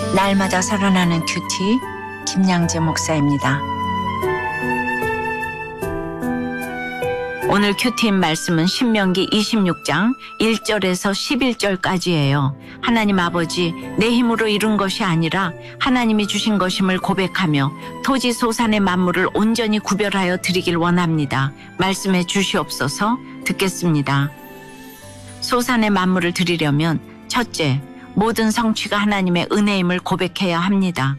날마다 살아나는 큐티 김양재 목사입니다. 오늘 큐티인 말씀은 신명기 26장 1절에서 11절까지예요. 하나님 아버지, 내 힘으로 이룬 것이 아니라 하나님이 주신 것임을 고백하며 토지 소산의 만물을 온전히 구별하여 드리길 원합니다. 말씀해 주시옵소서. 듣겠습니다. 소산의 만물을 드리려면 첫째, 모든 성취가 하나님의 은혜임을 고백해야 합니다.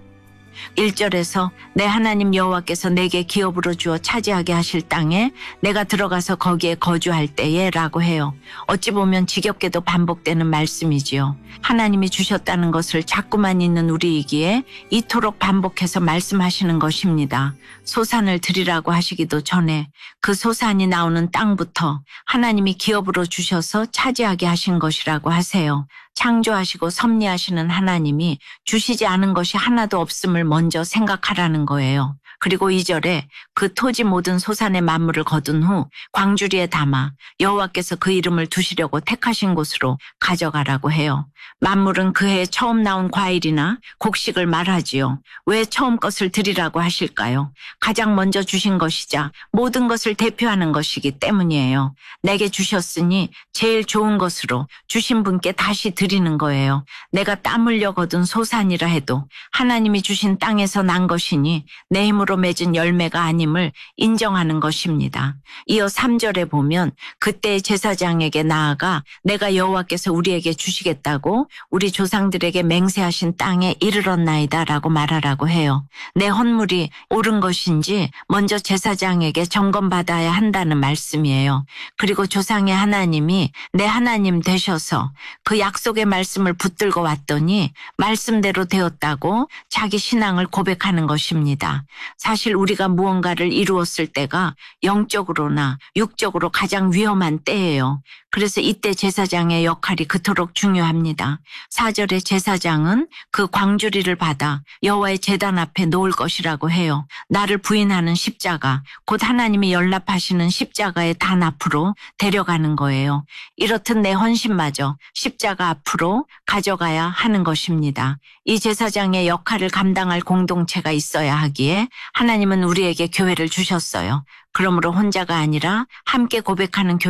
1절에서 내 하나님 여호와께서 내게 기업으로 주어 차지하게 하실 땅에 내가 들어가서 거기에 거주할 때에 라고 해요. 어찌 보면 지겹게도 반복되는 말씀이지요. 하나님이 주셨다는 것을 자꾸만 잊는 우리이기에 이토록 반복해서 말씀하시는 것입니다. 소산을 드리라고 하시기도 전에 그 소산이 나오는 땅부터 하나님이 기업으로 주셔서 차지하게 하신 것이라고 하세요. 창조하시고 섭리하시는 하나님이 주시지 않은 것이 하나도 없음을 먼저 생각하라는 거예요. 그리고 2절에 그 토지 모든 소산의 만물을 거둔 후 광주리에 담아 여호와께서 그 이름을 두시려고 택하신 곳으로 가져가라고 해요. 만물은 그 해에 처음 나온 과일이나 곡식을 말하지요. 왜 처음 것을 드리라고 하실까요? 가장 먼저 주신 것이자 모든 것을 대표하는 것이기 때문이에요. 내게 주셨으니 제일 좋은 것으로 주신 분께 다시 드리는 거예요. 내가 땀 흘려 거둔 소산이라 해도 하나님이 주신 땅에서 난 것이니 내 힘으로 맺은 열매가 아님을 인정하는 것입니다. 이어 3절에 보면 그때 제사장에게 나아가 내가 여호와께서 우리에게 주시겠다고 우리 조상들에게 맹세하신 땅에 이르렀나이다 라고 말하라고 해요. 내 헌물이 옳은 것인지 먼저 제사장에게 점검받아야 한다는 말씀이에요. 그리고 조상의 하나님이 내 하나님 되셔서 그 약속의 말씀을 붙들고 왔더니 말씀대로 되었다고 자기 신앙을 고백하는 것입니다. 사실 우리가 무언가를 이루었을 때가 영적으로나 육적으로 가장 위험한 때예요. 그래서 이때 제사장의 역할이 그토록 중요합니다. 4절에 제사장은 그 광주리를 받아 여호와의 제단 앞에 놓을 것이라고 해요. 나를 부인하는 십자가, 곧 하나님이 연락하시는 십자가의 단 앞으로 데려가는 거예요. 이렇듯 내 헌신마저 십자가 앞으로 가져가야 하는 것입니다. 이 제사장의 역할을 감당할 공동체가 있어야 하기에 하나님은 우리에게 교회를 주셨어요. 그러므로 혼자가 아니라 함께 고백하는 교회